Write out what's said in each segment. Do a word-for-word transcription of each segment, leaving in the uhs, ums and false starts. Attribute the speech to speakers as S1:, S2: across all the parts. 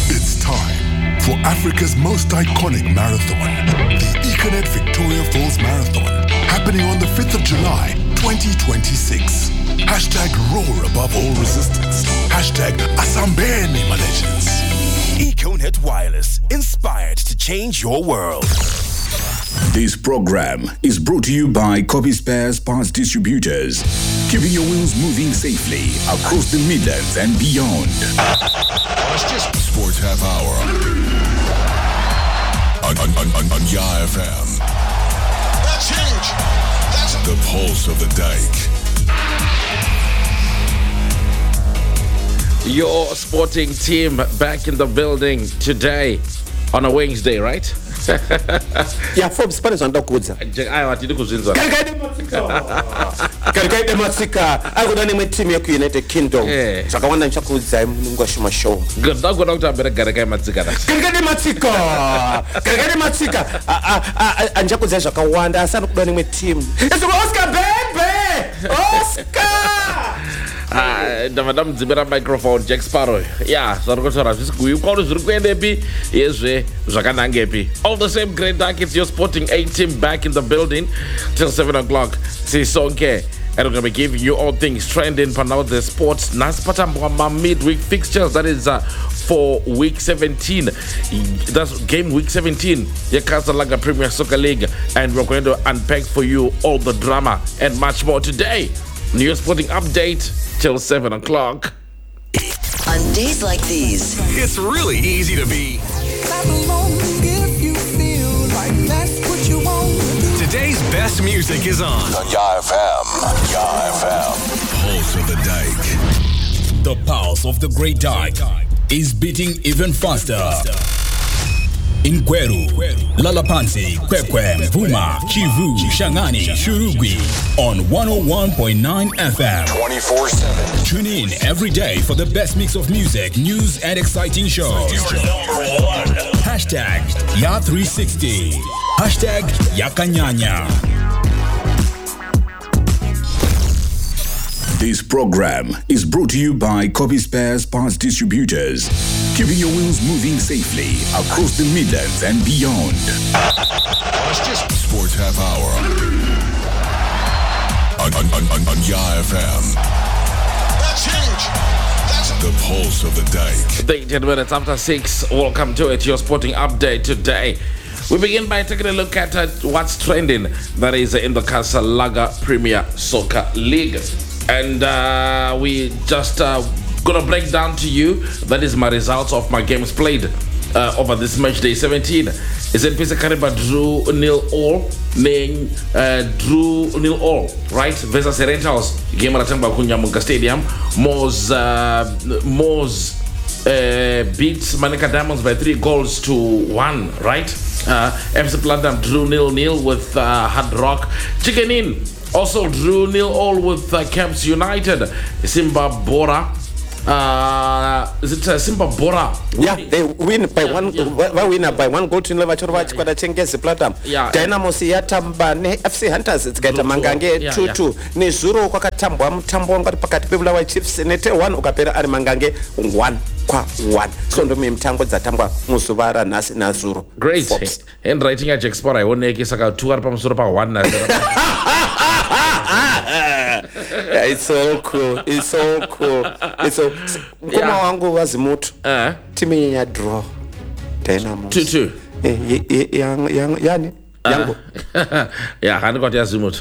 S1: It's time for Africa's most iconic marathon, the Econet Victoria Falls Marathon, happening on the fifth of July, twenty twenty-six. Hashtag roar above all resistance. Hashtag Asambeni Malaysians.
S2: Econet Wireless, inspired to change your world.
S3: This program is brought to you by Copy Spares Parts Distributors, keeping your wheels moving safely across the Midlands and beyond.
S4: Sports Half Hour on, on, on, on, on Y F M.
S5: That's huge. That's a-
S4: The pulse of the dike.
S6: Your sporting team back in the building today on a Wednesday, right?
S7: Yeah, Forbes Spanish on Dokudza.
S6: I want you to go.
S7: Karikaide Matsika, I would name team of United Kingdom. So I want them to call them Ngashima show.
S6: Good dog, good doctor, better Karikaide Matsika.
S7: Karikaide Matsika, Karikaide Matsika. And Jacob Zaka Wanda, I started running with team. It's Oscar, baby! Oscar!
S6: Ah, the Madame Zibera microphone, Jack Sparrow. Yeah, so go to you call us Ruquedepi, yes, Zakanangepi. All the same, great dark, it's your sporting A team back in the building till seven o'clock. See, Sonke. And we're going to be giving you all things trending for now the sports. Naspata midweek fixtures, that is uh, for week seventeen. That's game week seventeen. Yakasa Laga Premier Soccer League. And we're going to unpack for you all the drama and much more today. New sporting update till seven o'clock.
S8: On days like these,
S2: It's really easy to be today's best music is on.
S4: On Y F M. Y F M. Pulse of the dike.
S3: The pulse of the Great Dike is beating even faster. In Kweru, Lalapansi, Kwekwe, Vuma, Kivu, Shangani, Shurugwi on one oh one point nine F M.
S4: twenty-four seven.
S3: Tune in every day for the best mix of music, news, and exciting shows. Hashtag Ya three sixty. Hashtag Yakanyanya. This program is brought to you by Copy Spares Parts Distributors, keeping your wheels moving safely across the Midlands and beyond.
S4: Sports Half Hour on, on, on, on, on Y F M.
S5: That's huge. That's a-
S4: The pulse of the dike.
S6: thirty minutes after six, welcome to it, your sporting update today. We begin by taking a look at uh, what's trending, that is uh, in the Casa Laga Premier Soccer League. And uh, we just uh, gonna break down to you, that is my results of my games played uh, over this match day seventeen. Is it Pisa Kariba drew nil all, Ning uh, drew nil all, right? Versus Rentals, game at Kunyamunga Stadium. Moz uh, Moz uh, beats Manica Diamonds by three goals to one, right? Uh, M C Platinum drew nil nil with uh, Hard Rock. Chicken Inn also drew nil all with uh, Camps United. Simba Bora. Uh, is it uh, Simba Bora?
S7: Yeah, they win by
S6: yeah,
S7: one.
S6: Yeah.
S7: They win by one goal to never chorwa chikwada chengezi platinum.
S6: Yeah.
S7: Dynamo siyatamba ne F C Hunters itikaita mangange
S6: Yeah,
S7: two two. Ne zuro kwakatambwa mutambo wangati pakati pebulawa Chiefs nete one ukapera ari mangange one kwa one. So ndo mimtango dzatambwa musuvara nasi nazuro.
S6: Great. Handwriting at Jack Sport. I won't make it saka two arpa musuro pa one.
S7: Yeah, it's so cool. It's so cool. It's so. Kuma wangu wazimutu.
S6: Uh,
S7: Timi ya draw. Dynamo.
S6: two two.
S7: Eh, yang yang yani. Yango.
S6: Yeah, I got Yazimut.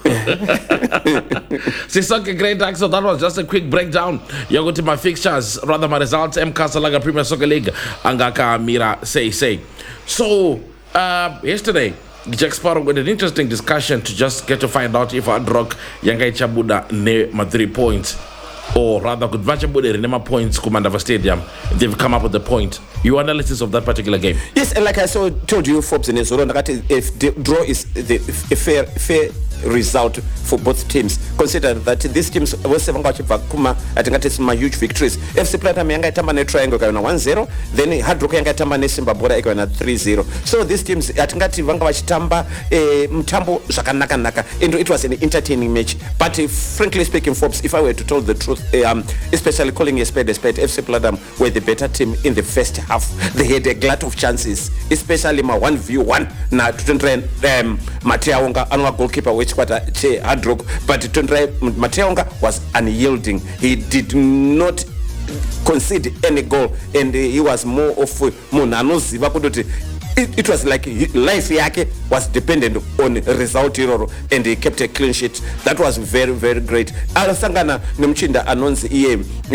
S6: Sisonke Great Dark, so that was just a quick breakdown. You're going to my fixtures, rather my results. M Casa Laga Premier Soccer League, Angaka Mira say say. So uh, yesterday, Jack Sparrow with an interesting discussion to just get to find out if Adrock Yangai Chabuda ne ma three points. Or rather, could Vachabude Renema points Kumandava Stadium. They've come up with the point. Your analysis of that particular game.
S7: Yes, and like I so told you, Forbes in Zoro, if the draw is the a fair fair result for both teams. Consider that these teams were seven kuma atingati some huge victories. F C Platinum yanga itamba ne Triangle kayona one zero, then Hard Rock yanga itamba ne Simba Bora ikayona three zero. So these teams atingati vanga vachitamba eh, mtambo zvakanaka naka, and it was an entertaining match. But uh, frankly speaking, Forbes, if I were to tell the truth, uh, um, especially calling a spade a spade, F C Platinum were the better team in the first half. They had a glut of chances, especially my one v one. Na tutendre um, Mateaonga anwa goalkeeper which quarter che Hard Rock, but tutendre Mateaonga was unyielding. He did not concede any goal, and uh, he was more of munanoziva kudoti. It, it was like life yake was dependent on result iroro, and he kept a clean sheet. That was very very great. Alasangana nemchinda announce iye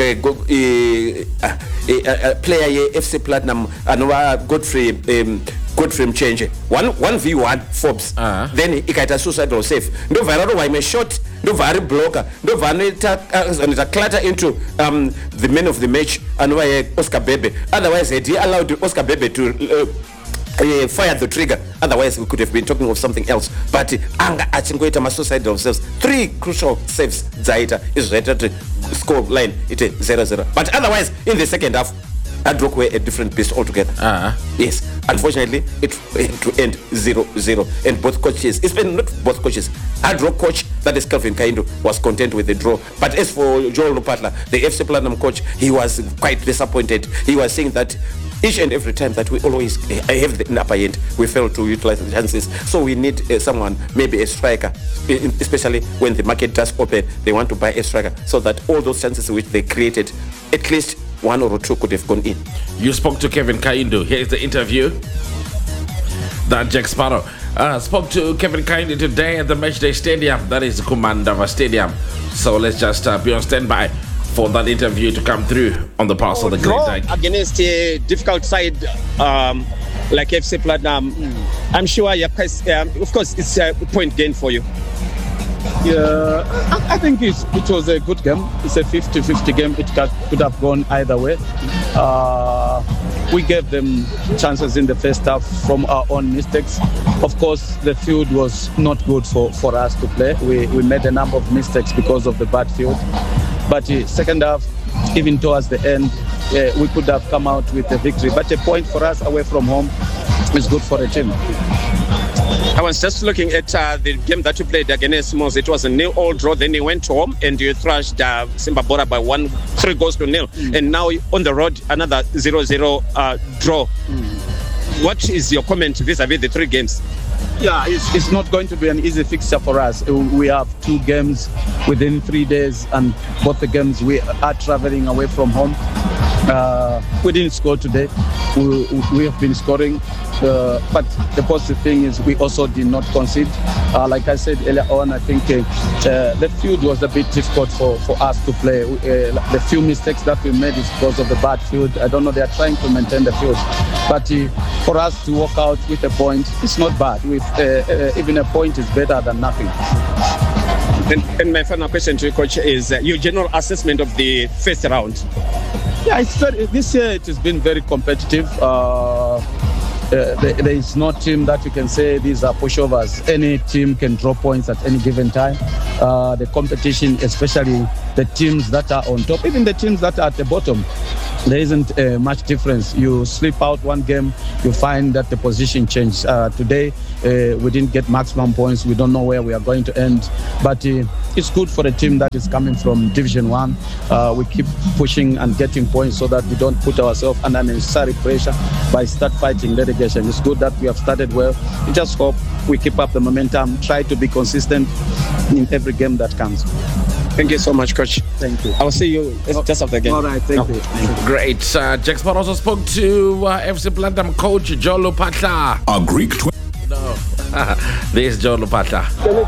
S7: player ye F C Platinum anwa Godfrey um, Godfrey Mchenje one one v one Forbes, uh-huh. Then ikaita suicidal save ndo vararo waime shot ndo vari blocker ndo vanita uh, clutter into um, the man of the match anwa Oscar Bebe. Otherwise he allowed Oscar Bebe to uh, Uh, fired the trigger, otherwise we could have been talking of something else. But anga achingoita ma suicidal saves, three crucial saves zaita is rated to score line it is zero zero. But otherwise in the second half Hard Rock were a different beast altogether. Uh-huh. Yes, unfortunately it went to end zero zero, and both coaches, it's been not both coaches, Hard Rock coach, that is Kelvin Kaindo, was content with the draw. But as for Joel Lupatla, the F C Platinum coach, he was quite disappointed. He was saying that each and every time that we always uh, have the upper end, we fail to utilize the chances. So we need uh, someone, maybe a striker, especially when the market does open, they want to buy a striker, so that all those chances which they created, at least one or two could have gone in.
S6: You spoke to Kevin Kaindo. Here's the interview that Jack Sparrow uh, spoke to Kevin Kaindo today at the Matchday Stadium. That is Kumandava Stadium. So let's just uh, be on standby for that interview to come through on the Pulse oh, of the Great Dyke.
S9: Against a difficult side um, like F C Platinum, mm. I'm sure, um, of course, it's a point gain for you.
S10: Yeah, I, I think it's, it was a good game. It's a fifty fifty game. It could have gone either way. Uh, we gave them chances in the first half from our own mistakes. Of course, the field was not good for, for us to play. We, we made a number of mistakes because of the bad field. But uh, second half, even towards the end, uh, we could have come out with a victory. But a point for us away from home is good for the team.
S9: I was just looking at uh, the game that you played against Mos. It was a nil-all draw. Then you went home and you thrashed uh, Simba Bora by one, three goals to nil. Mm. And now on the road, another zero zero uh, draw. Mm. What is your comment vis-a-vis the three games?
S10: Yeah, it's, it's not going to be an easy fixture for us. We have two games within three days, and both the games we are traveling away from home. Uh, we didn't score today. We, we have been scoring, uh, but the positive thing is we also did not concede. Uh, like I said earlier on, I think uh, uh, the field was a bit difficult for, for us to play. Uh, the few mistakes that we made is because of the bad field. I don't know, they are trying to maintain the field. But uh, for us to walk out with a point, it's not bad. With uh, uh, even a point is better than nothing.
S9: And, and my final question to you, Coach, is uh, your general assessment of the first round.
S10: Yeah, it's very, this year it has been very competitive. Uh, uh, there, there is no team that you can say these are pushovers. Any team can draw points at any given time. Uh, the competition, especially the teams that are on top, even the teams that are at the bottom, there isn't uh, much difference. You slip out one game, you find that the position changes. Uh, today, uh, we didn't get maximum points. We don't know where we are going to end. But uh, it's good for the team that is coming from Division One. Uh, we keep pushing and getting points so that we don't put ourselves under unnecessary pressure by start fighting relegation. It's good that we have started well. We just hope we keep up the momentum, try to be consistent in every game that comes.
S9: Thank you so much, Coach.
S10: Thank you.
S9: I will see you just after the game.
S10: All right, thank
S9: no.
S10: you. Thank you.
S6: Great. Uh, Jack Sport also spoke to uh, F C Platinum coach Joe Lupatla.
S4: A Greek tw-
S6: No. This is Joe Lupatla.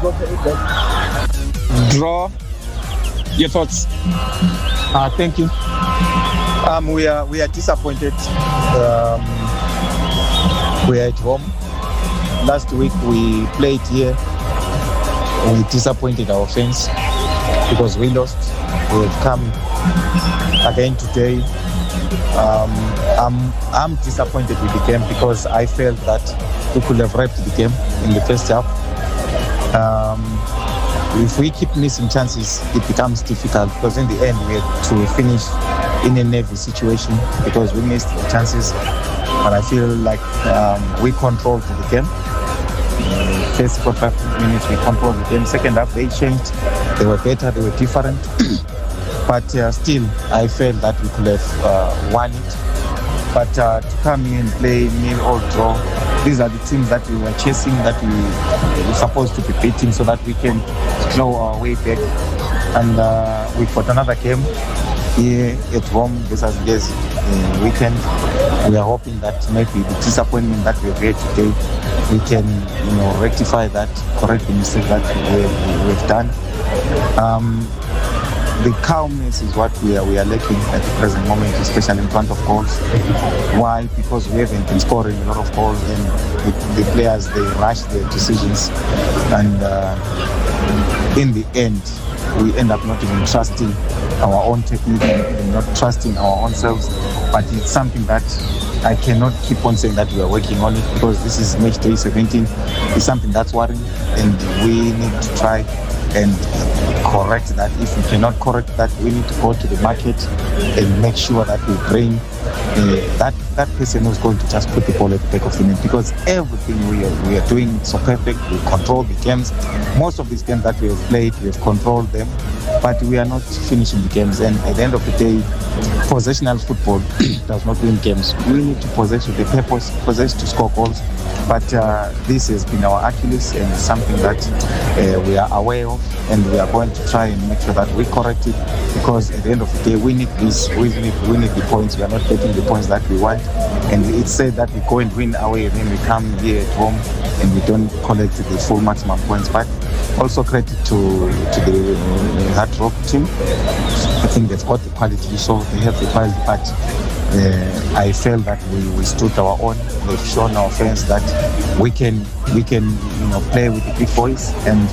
S9: Draw. Your thoughts?
S11: Uh, thank you. Um, we are we are disappointed. Um, we are at home. Last week we played here. We disappointed our fans because we lost. We have come again today. Um, I'm I'm disappointed with the game because I felt that we could have wrapped the game in the first half. Um, if we keep missing chances, it becomes difficult because in the end we had to finish in a nervous situation because we missed the chances. But I feel like um, we controlled the game. Uh, first forty-five minutes we controlled the game. Second half they changed. They were better. They were different. But uh, still, I felt that we could have uh, won it. But uh, to come in and play nil or draw, these are the teams that we were chasing, that we were supposed to be beating, so that we can claw our way back. And uh, we've got another game here at home versus Ngezi uh, weekend. We are hoping that maybe the disappointment that we've had today, we can, you know, rectify that, correct the mistake that we, we've done. Um, the calmness is what we are we are lacking at the present moment, especially in front of goals. Why? Because we haven't been scoring a lot of goals, and the, the players, they rush their decisions, and uh, in the end, we end up not even trusting our own technique and not trusting our own selves. But it's something that I cannot keep on saying that we are working on it, because this is match day seventeen. It's something that's worrying, and we need to try and correct that. If we cannot correct that, we need to go to the market and make sure that we bring uh, that that person who's going to just put the ball at the back of the net, because everything we are, we are doing so perfect. We control the games. Most of these games that we have played, we have controlled them, but we are not finishing the games. And at the end of the day, possessional football does not win games. We need to possess with the purpose, possess to score goals. But uh, this has been our Achilles, and something that uh, we are aware of, and we are going to try and make sure that we correct it, because at the end of the day, we need this, we need, we need the points. We are not getting the points that we want, and it's said that we go and win away, and then we come here at home and we don't collect the full maximum points. But also credit to to the uh, Hard Rock team. I think they've got the quality, so they have the quality, but Uh, I felt that we, we stood our own. We've shown our fans that we can we can you know play with the big boys, and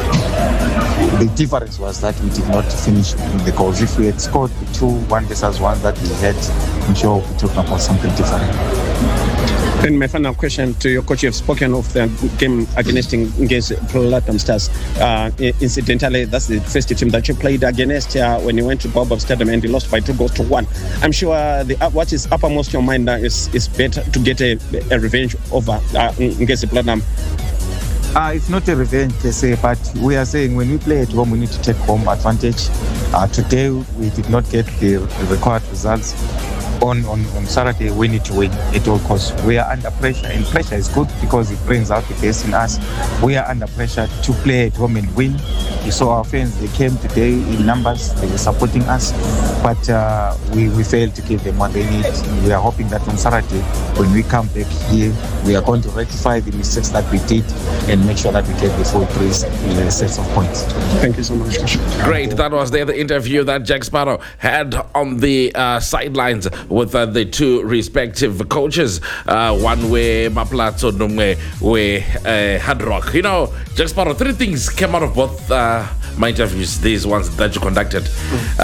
S11: the difference was that we did not finish with the goals. If we had scored the two one versus one that we had, I'm sure we're talking about something different.
S9: Then my final question to your coach: you have spoken of the game against against Platinum Stars. Uh, incidentally, that's the first team that you played against uh, when you went to Baobab Stadium and you lost by two goals to one. I'm sure the uh, what is uppermost in your mind now is is better to get a, a revenge over uh, against Platinum.
S11: Uh, it's not a revenge per se, but we are saying when we play at home, we need to take home advantage. Uh, today, we did not get the required results. On, on, on Saturday, we need to win at all costs. We are under pressure, and pressure is good because it brings out the best in us. We are under pressure to play at home and win. You saw our fans, they came today in numbers, they were supporting us, but uh, we, we failed to give them what they need. We are hoping that on Saturday, when we come back here, we are going to rectify the mistakes that we did and make sure that we get the full three uh, sets of points.
S9: Thank you so much.
S6: Great. That was the other interview that Jack Sparrow had on the uh, sidelines with uh, the two respective coaches. Uh, one way Maplatso, Numwe, way uh, Hard Rock. You know, Jack Sparrow, three things came out of both uh, my interviews, these ones that you conducted. Mm.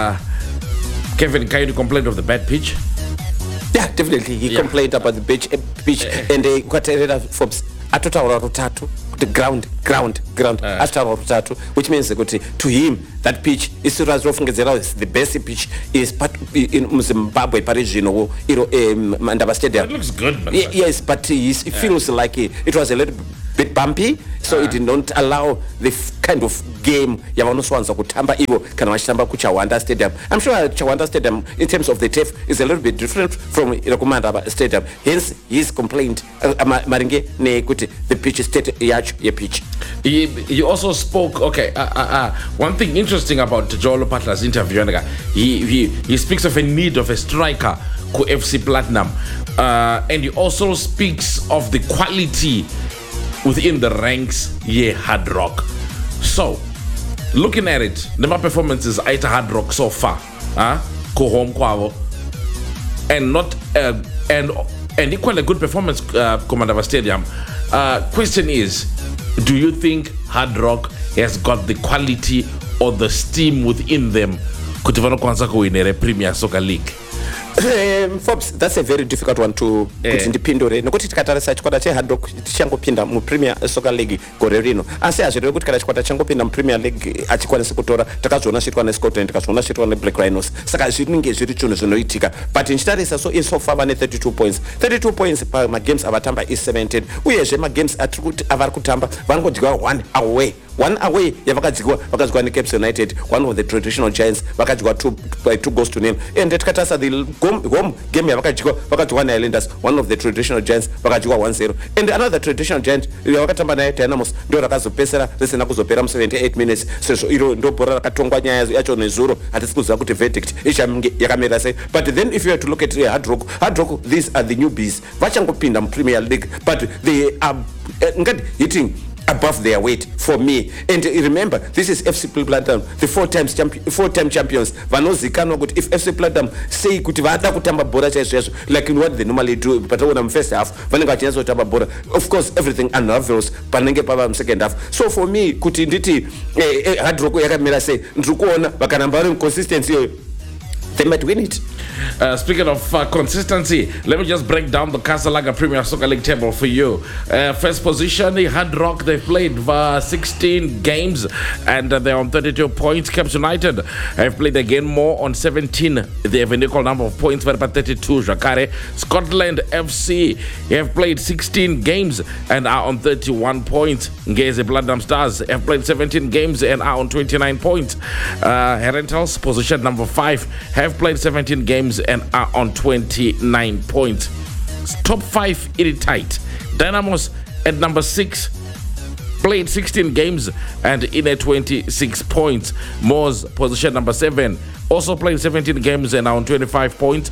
S6: Uh, Kevin, can you complain of the bad pitch?
S7: Yeah, definitely. He yeah. complained about the pitch, uh, pitch uh, and they got a Forbes. Atotaura rotatu, the ground, ground, ground. Uh. Atotaura rotatu, which means to him that pitch is the best pitch is part in Zimbabwe, Paris, you know, Mandaba Stadium.
S6: It looks good, man.
S7: Yes, but it feels uh. like it, it was a little bit bumpy, so uh. it did not allow the f- kind of game yavanoswanza kutamba ivo kana vachitamba kuChawanda Stadium. I'm sure Chawanda Stadium in terms of the turf is a little bit different from Mandaba Stadium. Hence his complaint uh, maringe ne kuti the pitch state yacho ye pitch.
S6: He, he also spoke. Okay, uh, uh, uh, one thing interesting about Joel Patla's interview, he, he he speaks of a need of a striker ku F C Platinum, uh, and he also speaks of the quality within the ranks ye Hard Rock. So, looking at it, the performances at Hard Rock so far, huh? Go home kwavo, and not uh, and and equally a good performance, uh, Commander Stadium. Uh, question is, do you think Hard Rock has got the quality or the steam within them to win a Premier Soccer League?
S7: um, Forbes, that's a very difficult one to
S6: Eh.
S7: kuti ndipindure nekuti tikatarisa chikwata cheHard Rock tichangopinda muPremier Soccer League gore rino asi hazvirevi kuti kana chikwata changopinda muPremier League achikwanisa kutora takazviona zviitwa neScotland takazviona zviitwa neBlack Rhinos saka zvinenge zviri chinhu zvinoitika but ndichitarisa so insofar vane thirty-two points thirty-two points pamagames avatamba is seventeen uyezve magames avari kutamba vanongodyiwa one away one away yavakadyiwa vakadyiwa neCaps United, one of the traditional giants, vakadyiwa two by two goals to nil. And tikatasa the home, home game yavakadyiwa vakadyiwa neIslanders, one of the traditional giants, vakadyiwa one zero. And another traditional giant yavakatamba naye Dynamos ndo rakazopesera risina kuzopera mu seventy-eight minutes. Sezvo iro ndo bhora rakatongwa nyaya yacho nezuro hatisi kuziva kuti verdict ichange yakamira sei. But then if you have to look at uh, Hard Rock, Hard Rock, these are the newbies vachangopinda mu Premier League but they are uh, hitting above their weight for me. And remember, this is F C Platinum, the four times champion, four time champions. Vanozikanwa kuti if F C Platinum say kuti vada kutamba bora chaizvo like in what they normally do, but when I'm first half vanenge vachinatsa kutamba bora, of course everything unravels panenge pava mu second half. So for me kuti nditi eh, eh, Hard Rock yakamira sei ndiri kuona vakaramba vari consistency iyoyo they might win it.
S6: Uh, speaking of uh, consistency, let me just break down the Casalaga Premier Soccer League table for you. Uh, first position, the Hard Rock, they've played uh, sixteen games and uh, they're on thirty-two points. Caps United have played again more on seventeen. They have an equal number of points, but about thirty-two. Jacare. Scotland F C have played sixteen games and are on thirty-one points. Ngeze Platinum Stars have played seventeen games and are on twenty-nine points. Uh, Herentals, position number five, have played seventeen games and are on twenty-nine points. Top five, it tight. Dynamos at number six, played sixteen games and in at twenty-six points. Moors, position number seven, also played seventeen games and are on twenty-five points.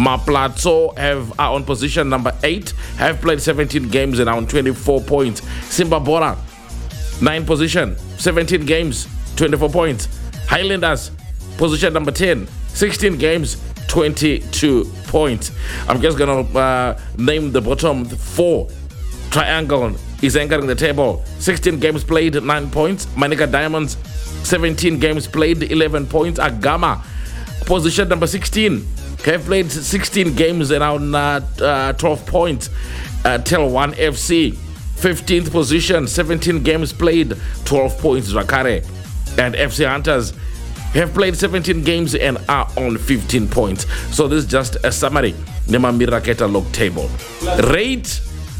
S6: Maplazo have are on position number eight, have played seventeen games and are on twenty-four points. Simba Bora, nine position, seventeen games, twenty-four points. Highlanders, position number ten, sixteen games, twenty-two points. I'm just gonna uh, name the bottom four. Triangle is anchoring the table. sixteen games played, nine points. Manica Diamonds, seventeen games played, eleven points. Agama, position number sixteen, have played sixteen games and on uh, uh, twelve points. Uh, Tel one F C, fifteenth position, seventeen games played, twelve points. Rakare and F C Hunters have played seventeen games and are on fifteen points. So this is just a summary. Nemamira Catalog table. Rate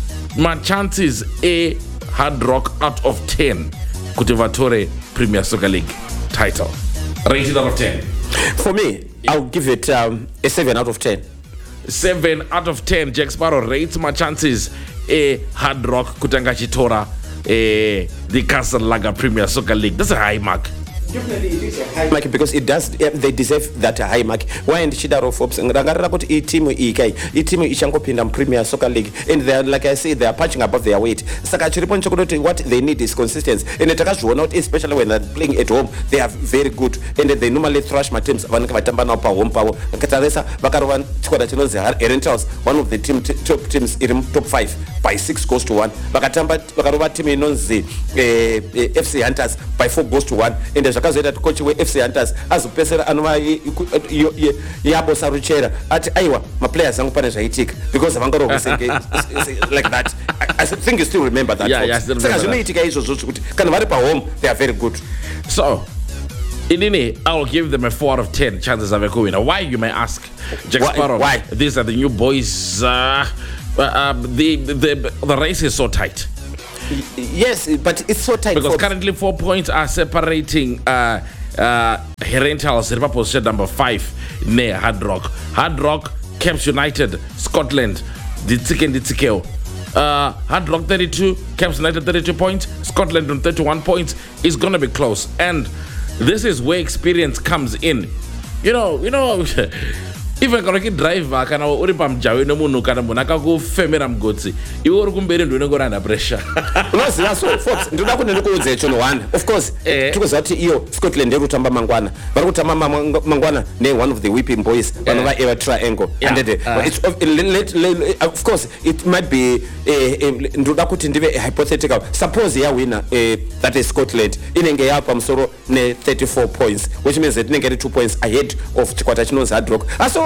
S6: my chances a Hard Rock out of ten. Kutivatore Premier Soccer League title. Rated out of ten.
S7: For me, I'll give it um, a seven out of ten.
S6: seven out of ten. Jack Sparrow rates my chances a Hard Rock Kutanga Chitora, a the Casalaga Premier Soccer League. That's a high mark.
S7: Definitely it is a high mark because it does, they deserve that high mark. Why and Chidaro Forbes rangarira kuti i team ikai i team ichangopinda mu Premier Soccer League and they are, like I say, they are punching above their weight. Saka chiripo nchokoti what they need is consistency and takazviona kuti especially when they're playing at home they are very good and they normally thrash my teams vanenge vatamba nawo pa home pavo. Katarisa vakarova chikwata chinonzi Herentals, one of the team t- top teams iri mu top five by six goals to one. Vakatamba vakarova team inonzi eh, eh, F C Hunters by four goals to one and zvakazoita kuti coach we F C Hunters azopesera anova yabo saruchera ati aiwa ma players angu pane zvaitika because vangarovesenge like that. I, I think you still remember that.
S6: Yeah, yeah, I still remember
S7: saka zvinoitika izvozvo kuti kana vari pa home they are very good.
S6: So Inini, I'll give them a four out of ten chances of a winner. Why, you may ask? Jack
S7: Why?
S6: Sparrow.
S7: Why?
S6: These are the new boys. Uh, uh, the, the the race is so tight.
S7: Yes, but it's so tight
S6: because
S7: for
S6: currently four points are separating uh, uh, Herentals, position number five, near Hard Rock. Hard Rock, Caps United, Scotland, Ditsike and Ditsikeo. Uh, Hard Rock thirty-two, Caps United thirty-two points, Scotland on thirty-one points. It's gonna be close, and this is where experience comes in. You know, you know. If I can drive kana uri pamjawe nomunhu kana munhu akakufemera mugotsi iwe uri kumberi ndiwe unenge uri under pressure.
S7: unoziva so Fox ndoda kuti ndikuudze chono one of course
S6: eh.
S7: tikuziva kuti iyo Scotland iri kutamba mangwana vari kutamba mangwana ne one of the whipping boys vanova Eva Triangle
S6: yeah.
S7: and uh,
S6: uh.
S7: it's of, let, let, of course it might be ndoda kuti ndive hypothetical suppose yawina uh, that is Scotland inenge yapa musoro ne thirty-four points which means that inenge iri two points ahead of chikwata chinonzi Hard Rock. Asi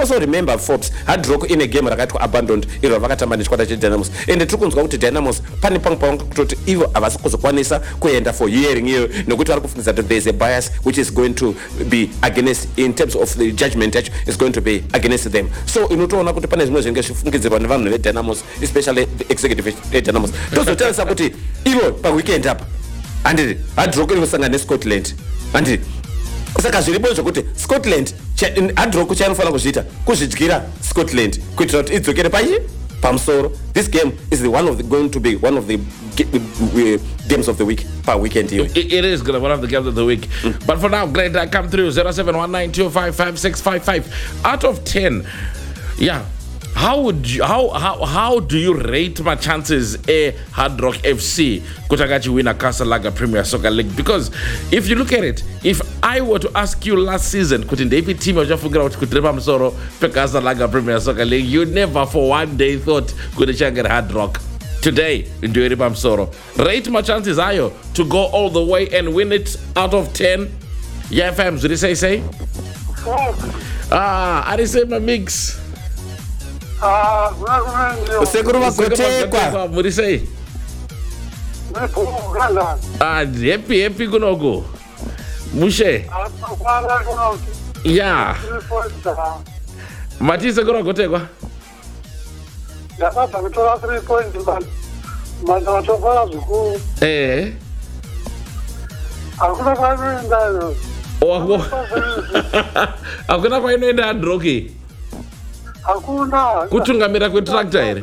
S7: also remember Forbes Hard Rock in a game rakaitwa abandoned iro vakatamba nechikwata cheDynamos ende tiri kunzwa kuti Dynamos pane pamwe pavanga kutoti ivo havasi kuzokwanisa kuenda for hearing iyo nekuti vari kufungisa kuti there is a bias which is going to be against in terms of the judgment yacho is going to be against them. So inotoona kuti pane zvimwe zvinenge zvifungidzirwa nevanhu veDynamos especially the executive veDynamos tozotarisa kuti ivo paweekend apa handiri Hard Rock inosangana neScotland handiri saka zviripo zvokuti Scotland Hard Rock chainofanira kuzviita kuzvidyira Scotland kuitira kuti idzokere paichi pamusoro. This game is the one of the, going to be one of the uh, games of the week per weekend here.
S6: It, it is good, one of the games of the week. Mm. But for now, great, I come through zero seven one nine two five five six five five out of ten. Yeah. How would you, how how how do you rate my chances a Hard Rock F C Kutagachi win a Castle Lager Premier Soccer League? Because if you look at it, if I were to ask you last season, could in the A P team of figure out could Trevor Msoro pe Castle Lager Premier Soccer League, you never for one day thought could get Hard Rock. Today, in Dueribam Soro, rate my chances ayo to go all the way and win it out of ten. Yeah, fams, did you say say? Ah, I didn't say my mix.
S12: Ah,
S7: Seguro Makotekwa.
S6: What do you say? Ah, happy, happy Gunogo. Mushe. Yeah. Mati Seguro Makotekwa. Eh. Oh, hakuna kwainoenda Hard Rock.
S12: Hakuna.
S6: Kutungamira kwetractor here.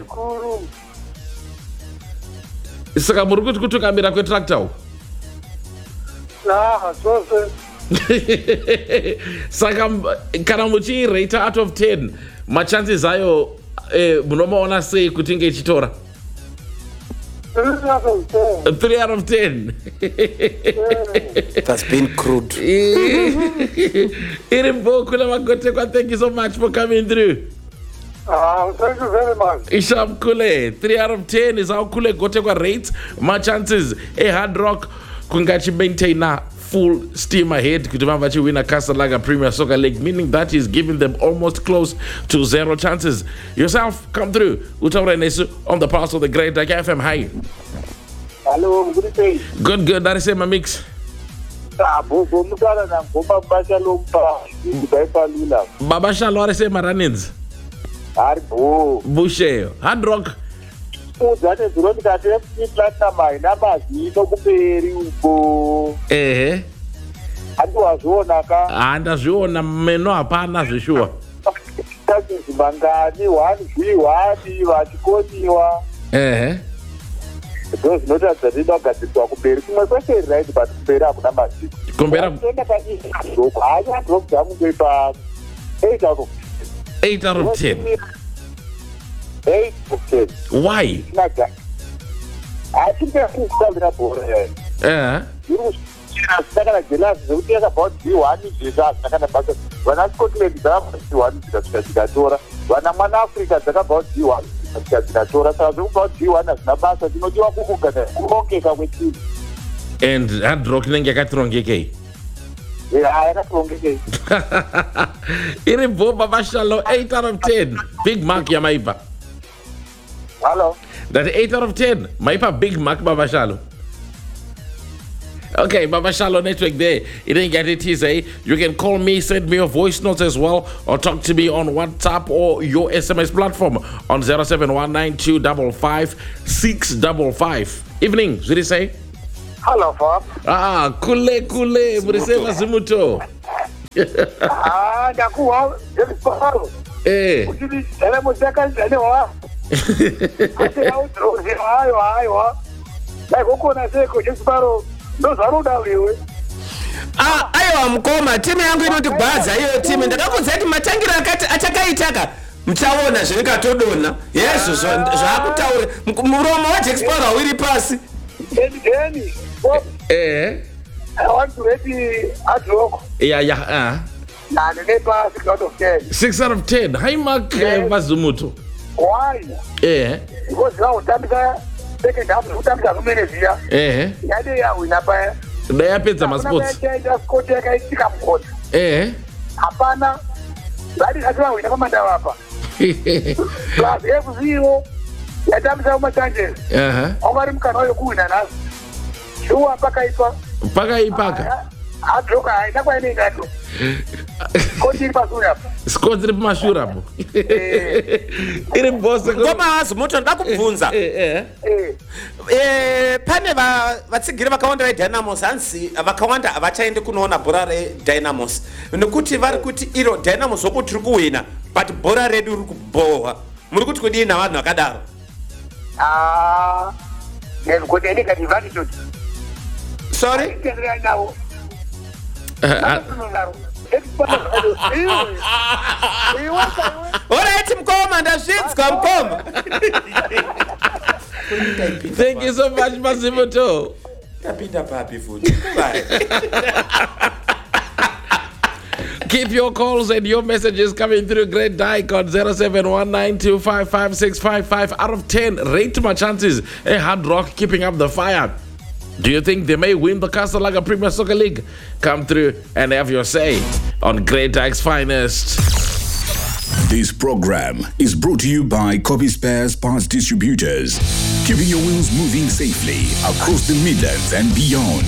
S6: Saka muri kuti kutungamira kwetractor.
S12: Ah, zvose.
S6: Saka kana muchi rate out of ten, ma chances ayo eh munomaona sei kuti nge chitora?
S12: three out of ten.
S6: three out of ten.
S7: That's been crude.
S6: Irimbo kula Makotekwa, thank you so much for coming through.
S12: Ah, thank you very much.
S6: Isham Kule, three out of ten is how Kule Gotekwa rates. My chances, a Hard Rock, Kungachi maintain full steam ahead. Kutubambachi win a Castle Lager Premier Soccer League, meaning that is giving them almost close to zero chances. Yourself, come through. Utaura Nesu on the pulse of the Great Dark F M. Hi.
S12: Hello, good day.
S6: Good, good. That is my mix.
S12: Baba
S6: Shalo, I say Maranins.
S12: Arbo.
S6: Bushe. Hard Rock. Eh. Andazviona meno hapana zvishua. Eh.
S12: Those not that they don't get to talk about it. My question is right, but Pera Abunama.
S6: Compare
S12: eight out of
S6: eight out of ten.
S12: Eight of ten.
S6: Why?
S12: Like that. I think that's something about it.
S6: Eh?
S12: You like the last we about you one is that when I Scotland is up one that when I'm an Africa that about you one.
S6: And Hard Rock nenge katrongeke.
S12: Yeah, katrongeke.
S6: Irimbo Baba Shalo eight out of ten. Big mark ya Maipa.
S12: Hello.
S6: That eight out of ten. Maipa big mark Baba Shalo. Okay, Baba Shalo network there. You didn't get it, he say. You can call me, send me your voice notes as well, or talk to me on WhatsApp or your S M S platform on zero seven one nine two five five six five five. Evening, what did he say?
S12: Hello, Bob.
S6: Ah, kule kule, Burisema Zimuto.
S12: Ah, Dakuwa, Dakuwa.
S6: Eh.
S12: Ele muteka ndewa. Ate outro, ayo ayo. Dai koko na seko Jesbaro. No zaruda wewe.
S7: Ah, ayo mkoma, timu yangu inoti baza hiyo timu ndakakuzeti matangira akati achakaitaka. Mchaona zvinikatodona. Yesu zvakutaura muromo wa Explorer uri pasi.
S12: Eni eni.
S6: Eh.
S12: I want to ready Hard Rock.
S6: Yeah, yeah. Ah.
S12: Na nepa six out of ten.
S6: six out of ten. High mark Mazumuto.
S12: Why?
S6: Eh.
S12: Because now Tabika second half Tabika kumene via.
S6: Eh.
S12: Yade ya winapa.
S6: Nda yapedza ma sports.
S12: Eh.
S6: Eh.
S12: Hapana. That is why we never mind our upper. Plus, F zero, the times how much changes.
S6: Uh huh.
S12: Over him can all go in and us. You are Paka.
S6: Paka Ipaka.
S12: I broke. I never need that. Continue Masura.
S6: Scotty Masura. Iri boss.
S7: Ngoma azimuto ndakubvunza. Eh eh pane va vatsigiri vakawanda ve Dynamos hansi vakawanda avachaende kunoona bhora re Dynamos. Nekuti vari kuti iro Dynamos zvokuti tiri kuwina but bhora redu riri kuboha. Muri kuti kudii navanhu vakadaro?
S12: Ah, ngekuti ene kati vatitude.
S7: Sorry? Alright, Mkoma, ndazvinzwa Mkoma.
S6: Thank you so much, Masimuto.
S7: Tapita papi futhi.
S6: Keep your calls and your messages coming through. Great Dyke on zero seven one nine two five five six five five. Out of ten, rate my chances. Hey, Hard Rock keeping up the fire. Do you think they may win the Casalaga Premier Soccer League? Come through and have your say on Great Dyke's Finest.
S3: This program is brought to you by Copy Spares Parts Distributors, keeping your wheels moving safely across the Midlands and beyond.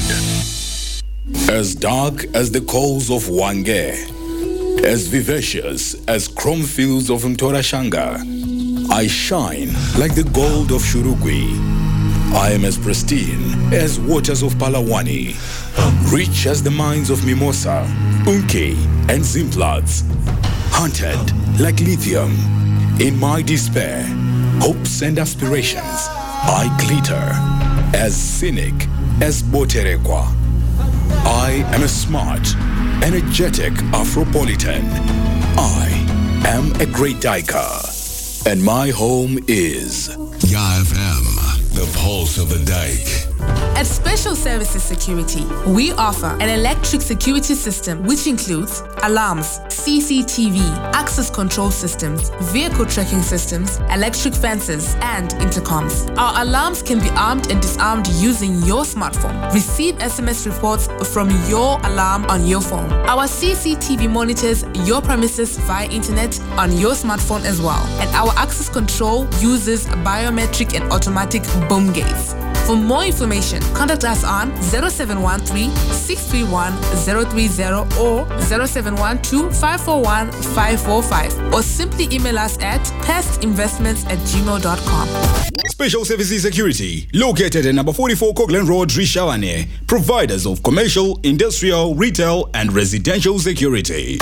S3: As dark as the coals of Wange, as vivacious as chrome fields of Mtorashanga, I shine like the gold of Shurugwi. I am as pristine as waters of Palawani, rich as the mines of Mimosa, Unke, and Zimplats, hunted like lithium. In my despair, hopes and aspirations, I glitter as cynic as Boterekwa. I am a smart, energetic Afropolitan. I am a great Dyker, and my home is
S4: Yah F M. The pulse of the dike.
S13: At Special Services Security, we offer an electric security system which includes alarms, C C T V, access control systems, vehicle tracking systems, electric fences, and intercoms. Our alarms can be armed and disarmed using your smartphone. Receive S M S reports from your alarm on your phone. Our C C T V monitors your premises via internet on your smartphone as well. And our access control uses biometric and automatic boom gates. For more information, contact us on zero seven one three, six three one, zero three zero or zero seven one two, five four one, five four five or simply email us at pestinvestments at gmail dot com.
S3: Special Services Security, located at number forty-four Coghlan Road, Rishawane, providers of commercial, industrial, retail, and residential security.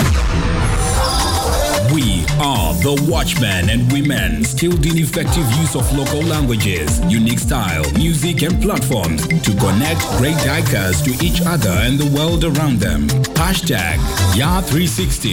S14: We are the watchmen and women skilled in effective use of local languages, unique style, music, and platforms to connect great dikers to each other and the world around them. Hashtag Yah three sixty.